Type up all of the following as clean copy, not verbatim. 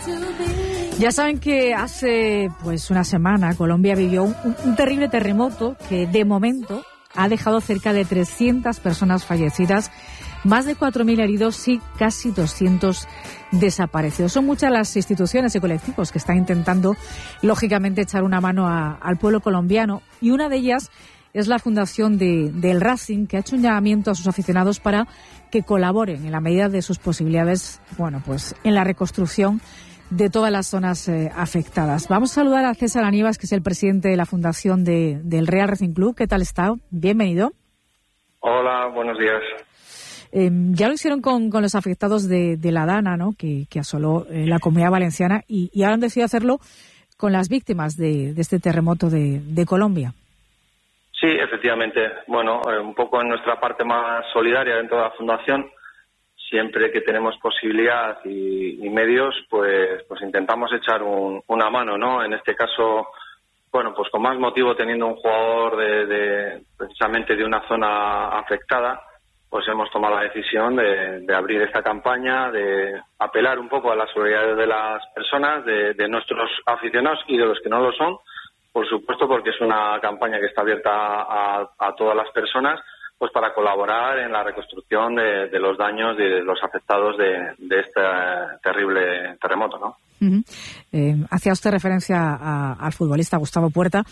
Ya saben que hace una semana Colombia vivió un terrible terremoto que de momento ha dejado cerca de 300 personas fallecidas, más de 4.000 heridos y casi 200 desaparecidos. Son muchas las instituciones y colectivos que están intentando, lógicamente, echar una mano al pueblo colombiano, y una de ellas es la fundación del Racing, que ha hecho un llamamiento a sus aficionados para que colaboren en la medida de sus posibilidades, en la reconstrucción de todas las zonas afectadas. Vamos a saludar a César Aníbal, que es el presidente de la fundación del Real Racing Club. ¿Qué tal está? Bienvenido. Hola, buenos días. Ya lo hicieron con los afectados de la Dana, ¿no?, que asoló la Comunidad Valenciana, y ahora han decidido hacerlo con las víctimas de este terremoto de Colombia. Sí, efectivamente. Un poco en nuestra parte más solidaria dentro de la fundación, siempre que tenemos posibilidad y medios, pues intentamos echar una mano, ¿no? En este caso, con más motivo, teniendo un jugador precisamente de una zona afectada, pues hemos tomado la decisión de abrir esta campaña, de apelar un poco a la solidaridad de las personas, de nuestros aficionados y de los que no lo son, por supuesto, porque es una campaña que está abierta a todas las personas, pues para colaborar en la reconstrucción de los daños de los afectados de este terrible terremoto, ¿no? Uh-huh. Hacía usted referencia al futbolista Gustavo Puerta.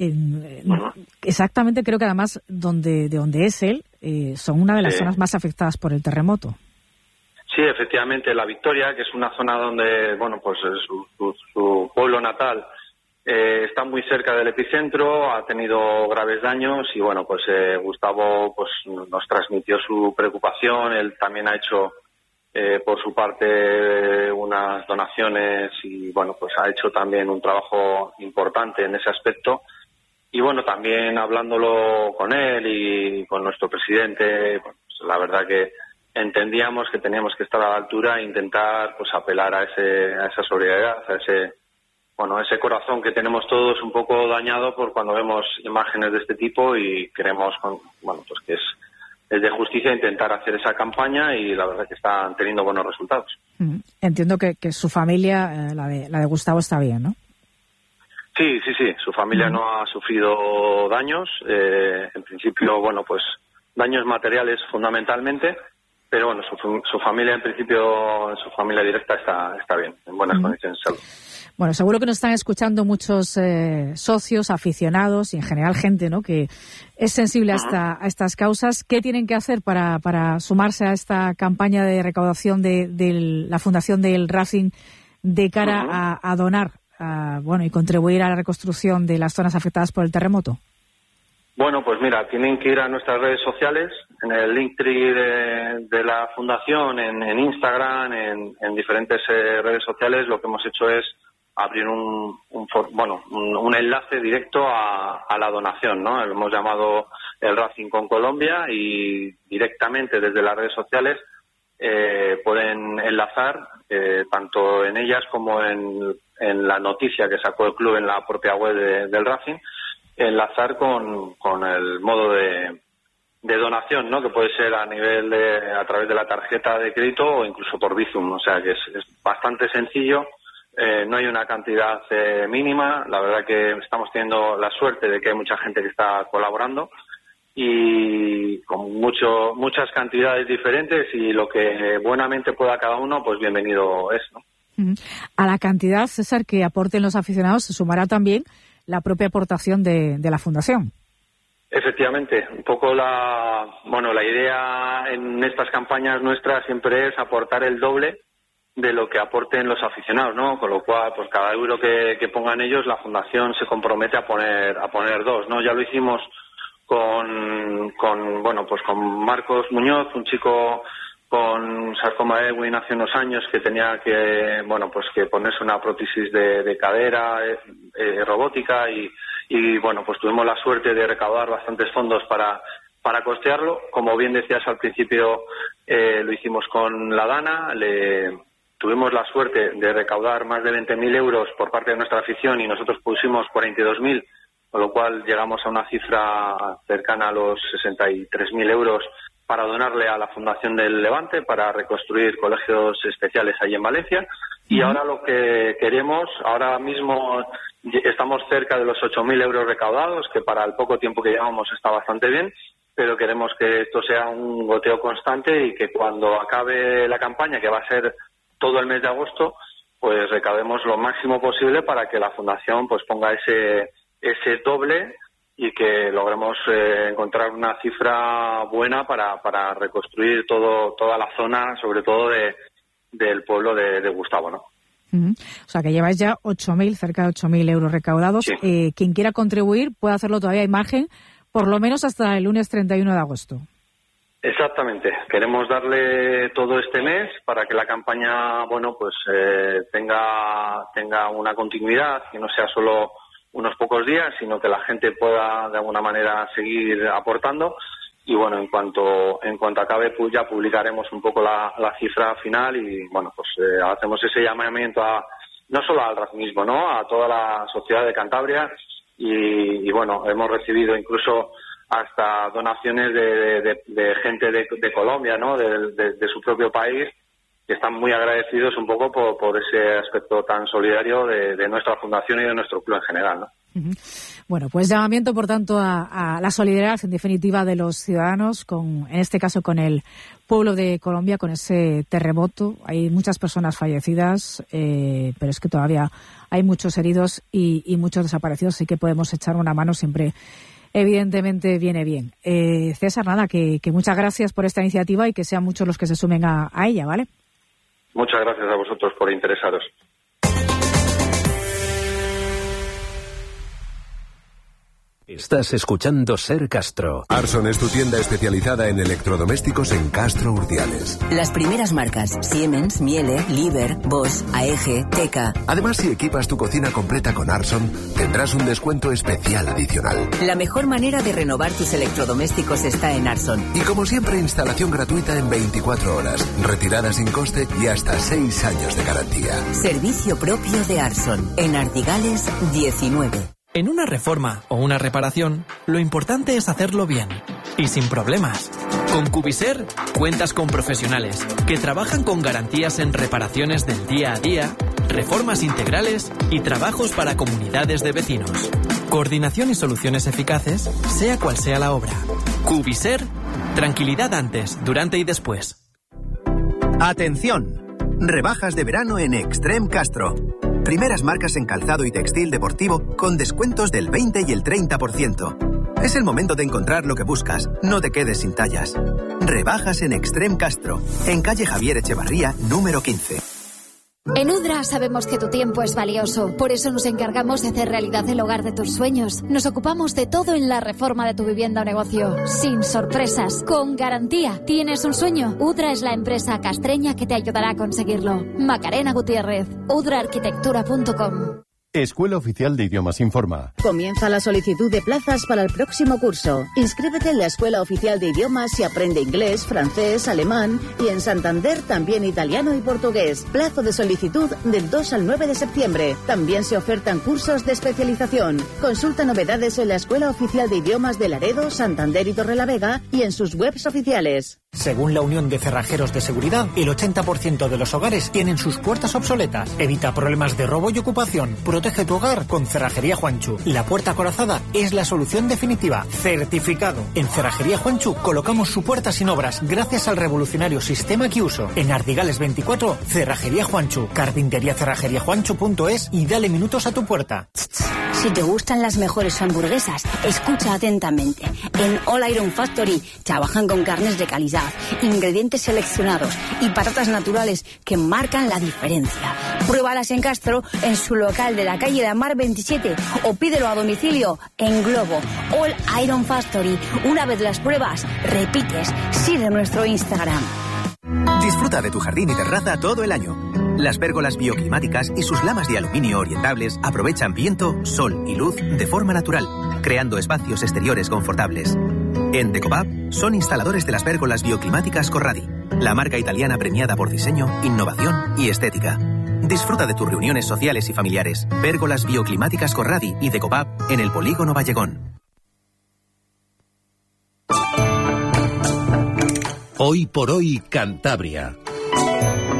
Exactamente, creo que además de donde es él, son una de las zonas más afectadas por el terremoto. Sí, efectivamente, La Victoria, que es una zona donde, su pueblo natal está muy cerca del epicentro, ha tenido graves daños y Gustavo nos transmitió su preocupación. Él también ha hecho por su parte unas donaciones y ha hecho también un trabajo importante en ese aspecto. Y también hablándolo con él y con nuestro presidente, la verdad que entendíamos que teníamos que estar a la altura e intentar apelar a esa solidaridad, a ese corazón que tenemos todos un poco dañado por cuando vemos imágenes de este tipo, y creemos que es de justicia intentar hacer esa campaña, y la verdad que están teniendo buenos resultados. Entiendo que su familia, la de Gustavo, está bien, ¿no? Sí, su familia no ha sufrido daños, en principio, daños materiales fundamentalmente, pero su familia en principio, su familia directa está bien, en buenas condiciones de salud. Bueno, seguro que nos están escuchando muchos socios, aficionados y en general gente, ¿no?, que es sensible a estas causas. ¿Qué tienen que hacer para sumarse a esta campaña de recaudación de la Fundación del Racing de cara a donar y contribuir a la reconstrucción de las zonas afectadas por el terremoto? Tienen que ir a nuestras redes sociales, en el Linktree de la Fundación, en Instagram, en diferentes redes sociales. Lo que hemos hecho es abrir un enlace directo a la donación, ¿no? Lo hemos llamado el Racing con Colombia, y directamente desde las redes sociales pueden enlazar, tanto en ellas como en la noticia que sacó el club en la propia web del Racing, enlazar con el modo de donación, ¿no?, que puede ser a través de la tarjeta de crédito o incluso por Bizum. O sea que es bastante sencillo. No hay una cantidad mínima. La verdad que estamos teniendo la suerte de que hay mucha gente que está colaborando, y con muchas cantidades diferentes, y lo que buenamente pueda cada uno, pues bienvenido es, ¿no? A la cantidad, César, que aporten los aficionados se sumará también la propia aportación de la Fundación. Efectivamente, un poco la idea en estas campañas nuestras siempre es aportar el doble de lo que aporten los aficionados, ¿no? Con lo cual, pues cada euro que pongan ellos, la Fundación se compromete a poner dos, ¿no? Ya lo hicimos con Marcos Muñoz, un chico con sarcoma de Ewing hace unos años, que tenía que ponerse una prótesis de cadera robótica, y tuvimos la suerte de recaudar bastantes fondos para costearlo. Como bien decías al principio, lo hicimos con la Dana. Tuvimos la suerte de recaudar más de 20.000 euros por parte de nuestra afición, y nosotros pusimos 42.000, con lo cual llegamos a una cifra cercana a los 63.000 euros para donarle a la Fundación del Levante para reconstruir colegios especiales allí en Valencia. Y ahora lo que queremos, ahora mismo estamos cerca de los 8.000 euros recaudados, que para el poco tiempo que llevamos está bastante bien, pero queremos que esto sea un goteo constante y que cuando acabe la campaña, que va a ser todo el mes de agosto, pues recaudemos lo máximo posible para que la Fundación pues ponga ese doble y que logremos encontrar una cifra buena para reconstruir toda la zona, sobre todo del pueblo de Gustavo, ¿no? O sea, que lleváis ya 8.000, cerca de 8.000 euros recaudados. Sí. Quien quiera contribuir puede hacerlo, todavía hay margen, por lo menos hasta el lunes 31 de agosto. Exactamente. Queremos darle todo este mes para que la campaña, bueno, pues tenga una continuidad, que no sea solo unos pocos días, sino que la gente pueda de alguna manera seguir aportando. Y bueno, en cuanto acabe, pues ya publicaremos un poco la cifra final y bueno, pues hacemos ese llamamiento no solo al racismo, ¿no? A toda la sociedad de Cantabria y bueno, hemos recibido incluso hasta donaciones de gente de Colombia, ¿no? De su propio país, que están muy agradecidos un poco por ese aspecto tan solidario de nuestra fundación y de nuestro club en general, ¿no? Bueno, pues llamamiento, por tanto, a la solidaridad, en definitiva, de los ciudadanos, en este caso con el pueblo de Colombia, con ese terremoto. Hay muchas personas fallecidas, pero es que todavía hay muchos heridos y muchos desaparecidos, así que podemos echar una mano siempre. Evidentemente viene bien. César, nada, que muchas gracias por esta iniciativa y que sean muchos los que se sumen a ella, ¿vale? Muchas gracias a vosotros por interesaros. Estás escuchando Ser Castro. Arson es tu tienda especializada en electrodomésticos en Castro Urdiales. Las primeras marcas: Siemens, Miele, Liebherr, Bosch, AEG, Teka. Además, si equipas tu cocina completa con Arson, tendrás un descuento especial adicional. La mejor manera de renovar tus electrodomésticos está en Arson. Y como siempre, instalación gratuita en 24 horas, retirada sin coste y hasta 6 años de garantía. Servicio propio de Arson, en Ardigales 19. En una reforma o una reparación, lo importante es hacerlo bien y sin problemas. Con Cubiser cuentas con profesionales que trabajan con garantías en reparaciones del día a día, reformas integrales y trabajos para comunidades de vecinos. Coordinación y soluciones eficaces, sea cual sea la obra. Cubiser, tranquilidad antes, durante y después. ¡Atención! Rebajas de verano en Extreme Castro. Primeras marcas en calzado y textil deportivo con descuentos del 20 y el 30%. Es el momento de encontrar lo que buscas. No te quedes sin tallas. Rebajas en Extreme Castro, en calle Javier Echevarría, número 15. En Udra sabemos que tu tiempo es valioso, por eso nos encargamos de hacer realidad el hogar de tus sueños. Nos ocupamos de todo en la reforma de tu vivienda o negocio, sin sorpresas, con garantía. ¿Tienes un sueño? Udra es la empresa castreña que te ayudará a conseguirlo. Macarena Gutiérrez, udraarquitectura.com. Escuela Oficial de Idiomas informa. Comienza la solicitud de plazas para el próximo curso. Inscríbete en la Escuela Oficial de Idiomas y aprende inglés, francés, alemán y en Santander también italiano y portugués. Plazo de solicitud del 2 al 9 de septiembre. También se ofertan cursos de especialización. Consulta novedades en la Escuela Oficial de Idiomas de Laredo, Santander y Torrelavega y en sus webs oficiales. Según la Unión de Cerrajeros de Seguridad, el 80% de los hogares tienen sus puertas obsoletas. Evita problemas de robo y ocupación. Protege tu hogar con Cerrajería Juanchu. La puerta acorazada es la solución definitiva. Certificado. En Cerrajería Juanchu colocamos su puerta sin obras gracias al revolucionario sistema que uso. En Ardigales 24, Cerrajería Juanchu. Carpinteriacerrajeriajuanchu.es y dale minutos a tu puerta. Si te gustan las mejores hamburguesas, escucha atentamente. En All Iron Factory trabajan con carnes de calidad, ingredientes seleccionados y patatas naturales que marcan la diferencia. Pruébalas en Castro, en su local de la calle de Amar 27 o pídelo a domicilio en Globo. All Iron Factory. Una vez las pruebas, repites. Sigue nuestro Instagram. Disfruta de tu jardín y terraza todo el año. Las pérgolas bioclimáticas y sus lamas de aluminio orientables aprovechan viento, sol y luz de forma natural, creando espacios exteriores confortables. En Decopap son instaladores de las pérgolas bioclimáticas Corradi, la marca italiana premiada por diseño, innovación y estética. Disfruta de tus reuniones sociales y familiares. Pérgolas bioclimáticas Corradi y Decopap en el Polígono Vallegón. Hoy por hoy, Cantabria.